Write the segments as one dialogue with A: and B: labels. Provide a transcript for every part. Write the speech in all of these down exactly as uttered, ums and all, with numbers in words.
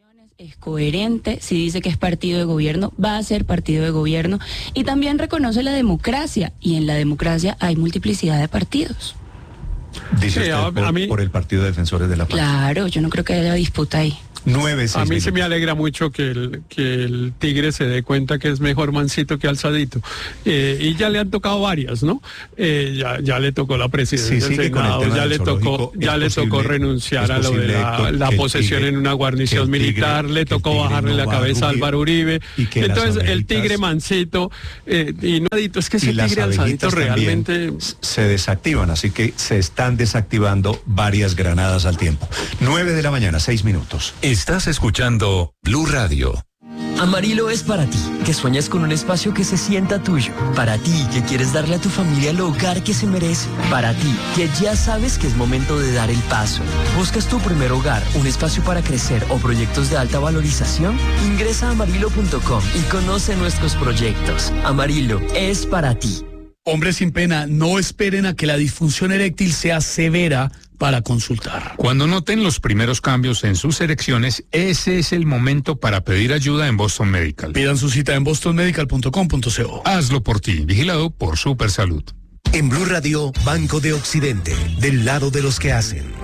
A: Es coherente, si dice que es partido de gobierno, va a ser partido de gobierno, y también reconoce la democracia, y en la democracia hay multiplicidad de partidos.
B: Dice
C: Sí,
B: usted
C: a,
B: por,
C: a mí,
B: por el Partido de Defensores de la Paz.
A: Claro, yo no creo que haya disputa ahí.
B: Nueve, seis
C: a mí
B: minutos.
C: se me alegra mucho que el, que el Tigre se dé cuenta que es mejor mansito que alzadito. Eh, y ya le han tocado varias, ¿no? Eh, ya, ya le tocó la presidencia
B: Sí,
C: del Senado, ya le tocó, ya le tocó renunciar a lo de la, la posesión tigre, en una guarnición tigre, militar, le tocó bajarle no la cabeza a Álvaro Uribe. Entonces el Tigre mansito eh, y no adito, es que ese Tigre alzadito realmente
B: se desactivan, así que se están desactivando varias granadas al tiempo. Nueve de la mañana, seis minutos.
D: Estás escuchando Blue Radio.
E: Amarillo es para ti, que sueñas con un espacio que se sienta tuyo. Para ti, que quieres darle a tu familia el hogar que se merece. Para ti, que ya sabes que es momento de dar el paso. ¿Buscas tu primer hogar, un espacio para crecer o proyectos de alta valorización? Ingresa a amarillo punto com y conoce nuestros proyectos. Amarillo es para ti.
F: Hombres sin pena, no esperen a que la disfunción eréctil sea severa para consultar.
D: Cuando noten los primeros cambios en sus erecciones, ese es el momento para pedir ayuda en Boston Medical.
F: Pidan su cita en boston medical punto com punto co.
D: Hazlo por ti, vigilado por Supersalud.
G: En Blue Radio, Banco de Occidente, del lado de los que hacen.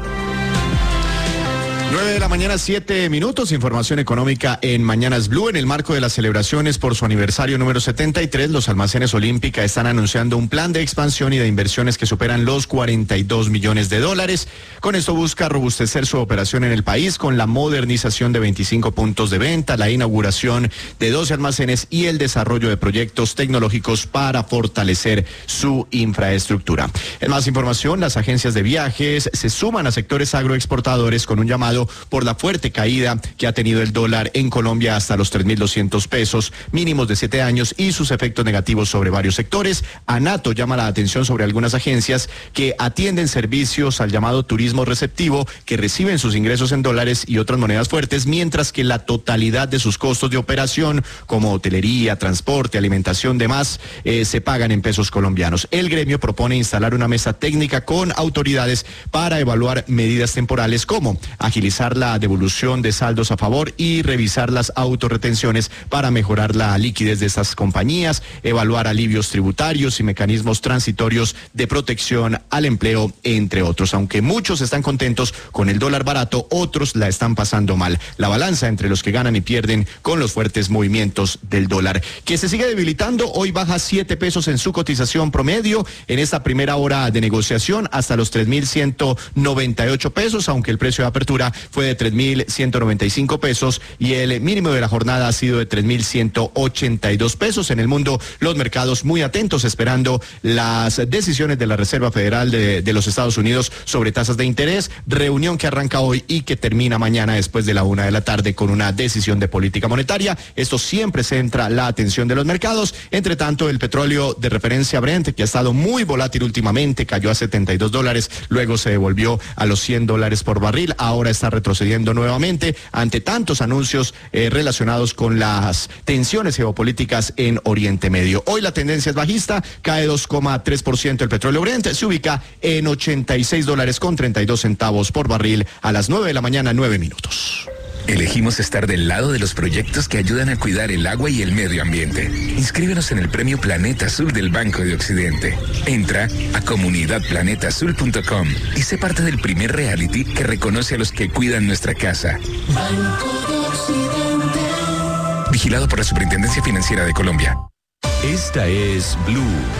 H: nueve de la mañana, siete minutos, información económica en Mañanas Blue. En el marco de las celebraciones por su aniversario número setenta y tres, los almacenes Olímpica están anunciando un plan de expansión y de inversiones que superan los cuarenta y dos millones de dólares. Con esto busca robustecer su operación en el país con la modernización de veinticinco puntos de venta, la inauguración de doce almacenes y el desarrollo de proyectos tecnológicos para fortalecer su infraestructura. En más información, las agencias de viajes se suman a sectores agroexportadores con un llamado por la fuerte caída que ha tenido el dólar en Colombia hasta los tres mil doscientos pesos, mínimos de siete años, y sus efectos negativos sobre varios sectores. ANATO llama la atención sobre algunas agencias que atienden servicios al llamado turismo receptivo, que reciben sus ingresos en dólares y otras monedas fuertes, mientras que la totalidad de sus costos de operación, como hotelería, transporte, alimentación, demás, eh, se pagan en pesos colombianos. El gremio propone instalar una mesa técnica con autoridades para evaluar medidas temporales como agilizar la devolución de saldos a favor y revisar las autorretenciones para mejorar la liquidez de estas compañías, evaluar alivios tributarios y mecanismos transitorios de protección al empleo, entre otros. Aunque muchos están contentos con el dólar barato, otros la están pasando mal. La balanza entre los que ganan y pierden con los fuertes movimientos del dólar, que se sigue debilitando. Hoy baja siete pesos en su cotización promedio en esta primera hora de negociación hasta los tres mil ciento noventa y ocho pesos, aunque el precio de apertura fue de tres mil ciento noventa y cinco pesos y el mínimo de la jornada ha sido de tres mil ciento ochenta y dos pesos. En el mundo, los mercados muy atentos esperando las decisiones de la Reserva Federal de, de los Estados Unidos sobre tasas de interés, reunión que arranca hoy y que termina mañana después de la una de la tarde con una decisión de política monetaria. Esto siempre centra la atención de los mercados. Entre tanto, el petróleo de referencia Brent, que ha estado muy volátil últimamente, cayó a setenta y dos dólares, luego se devolvió a los cien dólares por barril, ahora está retrocediendo nuevamente ante tantos anuncios eh, relacionados con las tensiones geopolíticas en Oriente Medio. Hoy la tendencia es bajista, cae dos coma tres por ciento el petróleo Brent, se ubica en ochenta y seis dólares con treinta y dos centavos por barril a las nueve de la mañana, nueve minutos.
I: Elegimos estar del lado de los proyectos que ayudan a cuidar el agua y el medio ambiente. Inscríbenos en el premio Planeta Azul del Banco de Occidente. Entra a comunidad planeta azul punto com y sé parte del primer reality que reconoce a los que cuidan nuestra casa. Banco de Occidente. Vigilado por la Superintendencia Financiera de Colombia.
D: Esta es Blue,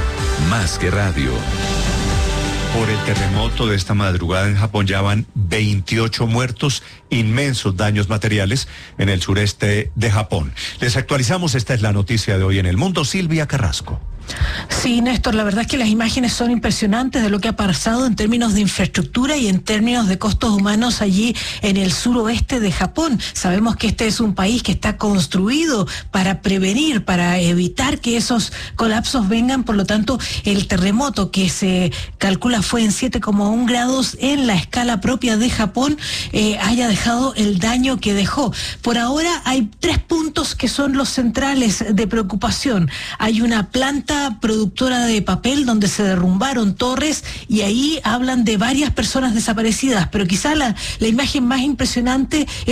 D: más que radio.
B: Por el terremoto de esta madrugada en Japón ya van veintiocho muertos, inmensos daños materiales en el sureste de Japón. Les actualizamos, esta es la noticia de hoy en el mundo. Silvia Carrasco.
J: Sí, Néstor, la verdad es que las imágenes son impresionantes de lo que ha pasado en términos de infraestructura y en términos de costos humanos allí en el suroeste de Japón. Sabemos que este es un país que está construido para prevenir, para evitar que esos colapsos vengan, por lo tanto, el terremoto que se calcula fue en siete coma uno grados en la escala propia de Japón, eh, haya dejado el daño que dejó. Por ahora hay tres puntos que son los centrales de preocupación. Hay una planta productora de papel donde se derrumbaron torres y ahí hablan de varias personas desaparecidas, pero quizá la, la imagen más impresionante es